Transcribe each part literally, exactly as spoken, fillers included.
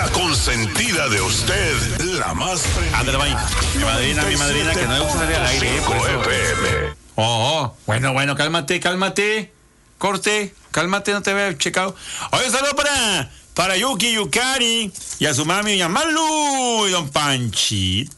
La consentida de usted, la más prendida. Ándale, bye. Mi madrina, mi madrina, que no me gusta salir al aire, ¿eh? Por eso. F M. Oh, oh, bueno, bueno, cálmate, cálmate. Corte, cálmate, no te veo checado. Oye, saludo para, para Yuki Yukari y a su mami, doña Malu y don Panchito.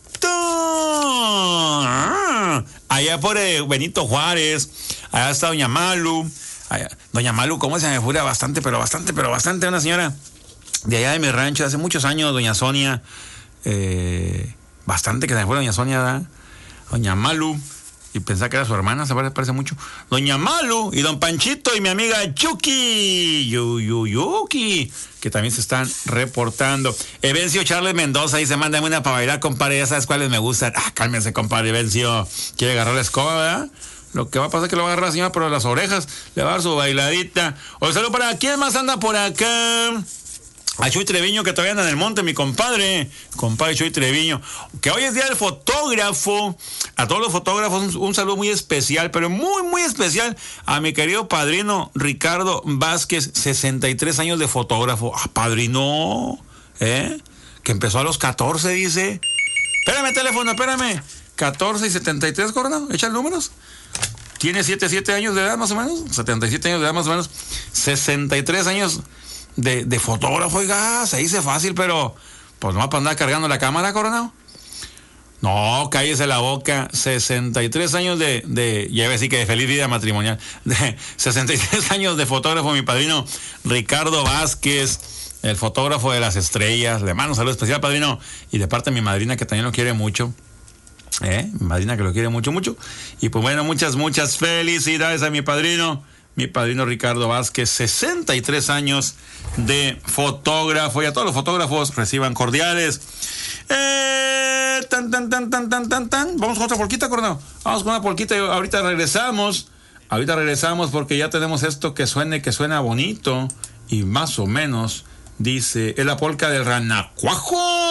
Ah, allá por eh, Benito Juárez, allá está doña Malu. Allá, doña Malu, ¿cómo se me fura? Bastante, pero bastante, pero bastante. Una señora de allá de mi rancho, hace muchos años, doña Sonia. Eh, bastante que se me fue doña Sonia, ¿verdad? Doña Malu. Y pensaba que era su hermana, se parece mucho. Doña Malu y don Panchito y mi amiga Yuki. Yu, yu, Yuki. Que también se están reportando. Evencio Charles Mendoza dice, mándame una para bailar, compadre. Ya sabes cuáles me gustan. Ah, cálmense, compadre. Evencio quiere agarrar la escoba, ¿verdad? Lo que va a pasar es que lo va a agarrar la señora por las orejas. Le va a dar su bailadita. Oye, saludo para... ¿Quién más anda por acá? A Chuy Treviño, que todavía anda en el monte, mi compadre. Compadre Chuy Treviño. Que hoy es día del fotógrafo. A todos los fotógrafos, un, un saludo muy especial, pero muy, muy especial a mi querido padrino Ricardo Vázquez, sesenta y tres años de fotógrafo. Ah, padrino, ¿eh? Que empezó a los catorce, dice. Espérame, teléfono, espérame. catorce y setenta y tres, Coronado. Echa números. Tiene siete, siete años de edad, más o menos. setenta y siete años de edad, más o menos. sesenta y tres años de, de fotógrafo. Oiga, se dice fácil, pero pues no va para andar cargando la cámara, Coronado. No, cállese la boca. sesenta y tres años de, de ya iba a decir que de feliz vida matrimonial. De sesenta y tres años de fotógrafo, mi padrino Ricardo Vázquez, el fotógrafo de las estrellas. Le mando un saludo especial, padrino. Y de parte de mi madrina, que también lo quiere mucho. ¿Eh? Mi madrina, que lo quiere mucho, mucho. Y pues bueno, muchas, muchas felicidades a mi padrino. Mi padrino Ricardo Vázquez, sesenta y tres años de fotógrafo. Y a todos los fotógrafos reciban cordiales. Eh, tan, tan, tan, tan, tan, tan, tan. Vamos con otra polquita, Coronado. Vamos con una polquita y ahorita regresamos. Ahorita regresamos porque ya tenemos esto que suene, que suena bonito. Y más o menos dice, es la polca del Ranacuajo.